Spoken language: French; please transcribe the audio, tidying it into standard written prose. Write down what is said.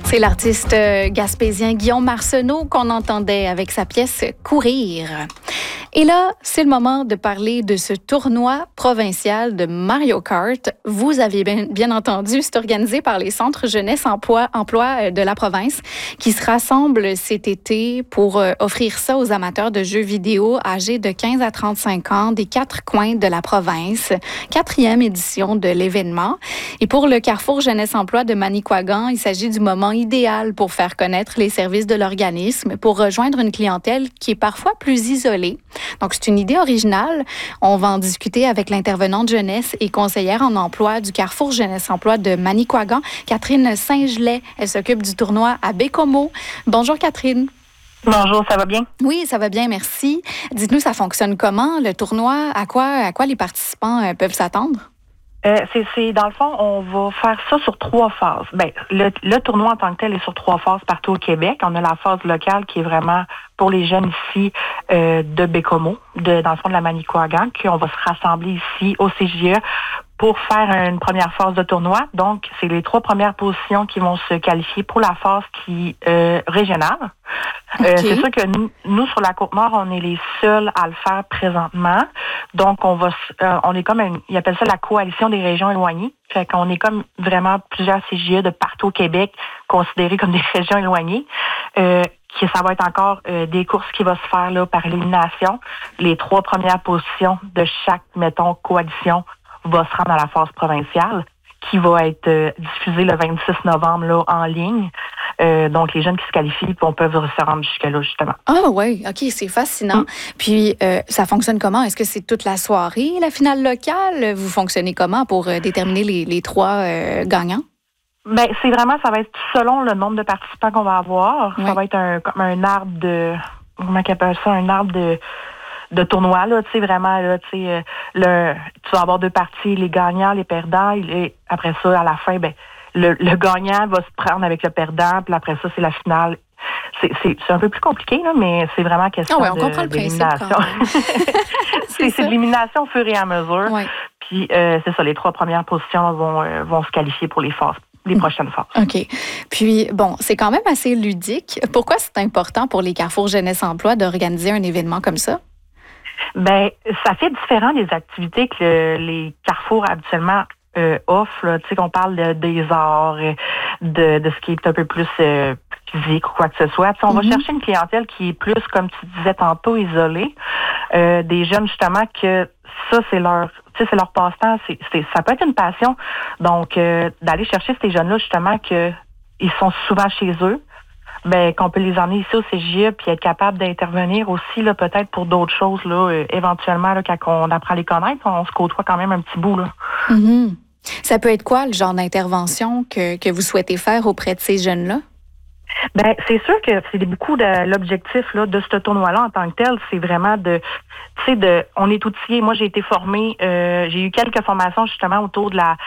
C'est l'artiste gaspésien Guillaume Marceneau qu'on entendait avec sa pièce « Courir ». Et là, c'est le moment de parler de ce tournoi provincial de Mario Kart. Vous aviez bien entendu, c'est organisé par les centres jeunesse emploi de la province qui se rassemblent cet été pour offrir ça aux amateurs de jeux vidéo âgés de 15 à 35 ans des 4 coins de la province. 4e édition de l'événement. Et pour le Carrefour jeunesse emploi de Manicouagan, il s'agit du moment idéal pour faire connaître les services de l'organisme, pour rejoindre une clientèle qui est parfois plus isolée. Donc, c'est une idée originale. On va en discuter avec l'intervenante jeunesse et conseillère en emploi du Carrefour jeunesse emploi de Manicouagan, Catherine Saint-Gelais. Elle s'occupe du tournoi à Bécomo. Bonjour, Catherine. Bonjour, ça va bien? Oui, ça va bien, merci. Dites-nous, ça fonctionne comment, le tournoi? À quoi les participants peuvent s'attendre? C'est dans le fond, on va faire ça sur 3 phases. Le tournoi en tant que tel est sur 3 phases partout au Québec. On a la phase locale qui est vraiment pour les jeunes ici de Bécomo, dans le fond de la Manicouagan, qu'on va se rassembler ici au CJE pour faire une première phase de tournoi. Donc, c'est les 3 premières positions qui vont se qualifier pour la phase régionale. Okay. C'est sûr que nous, sur la Côte-Nord, on est les seuls à le faire présentement. Donc, on est comme ils appellent ça la coalition des régions éloignées. Fait qu'on est comme vraiment plusieurs CJE de partout au Québec considérés comme des régions éloignées. Ça va être encore des courses qui vont se faire là par élimination. Les 3 premières positions de chaque, coalition va se rendre à la phase provinciale qui va être diffusée le 26 novembre là, en ligne. Donc, les jeunes qui se qualifient peuvent se rendre jusque-là, justement. Ah oui, OK, c'est fascinant. Puis, ça fonctionne comment? Est-ce que c'est toute la soirée, la finale locale? Vous fonctionnez comment pour déterminer les 3 gagnants? C'est vraiment, ça va être selon le nombre de participants qu'on va avoir. Ouais. Ça va être comme un arbre de... Comment on appelle ça? Un arbre de tournoi, là, tu sais, vraiment, là, tu sais, tu vas avoir 2 parties, les gagnants, les perdants, et après ça, à la fin, le gagnant va se prendre avec le perdant, puis après ça, c'est la finale. C'est un peu plus compliqué, là, mais c'est vraiment question on comprend le d'élimination. C'est de l'élimination au fur et à mesure. Ouais. Puis, c'est ça, les 3 premières positions vont se qualifier pour les prochaines phases. OK. Puis, c'est quand même assez ludique. Pourquoi c'est important pour les Carrefours Jeunesse Emploi d'organiser un événement comme ça? Ça fait différent des activités que les carrefours habituellement offrent. Tu sais, qu'on parle des arts, de ce qui est un peu plus physique ou quoi que ce soit. Tu sais, on va chercher une clientèle qui est plus, comme tu disais tantôt, isolée. Des jeunes, justement, que ça, c'est leur passe-temps. Ça peut être une passion. Donc, d'aller chercher ces jeunes-là, justement, qu'ils sont souvent chez eux, qu'on peut les emmener ici au CJE puis être capable d'intervenir aussi, là, peut-être pour d'autres choses, là, éventuellement, là, quand on apprend à les connaître, on se côtoie quand même un petit bout, là. Mm-hmm. Ça peut être quoi, le genre d'intervention que vous souhaitez faire auprès de ces jeunes-là? C'est sûr que c'est beaucoup de l'objectif là de ce tournoi-là en tant que tel, c'est vraiment on est outillé. Moi, j'ai été formée, j'ai eu quelques formations justement autour de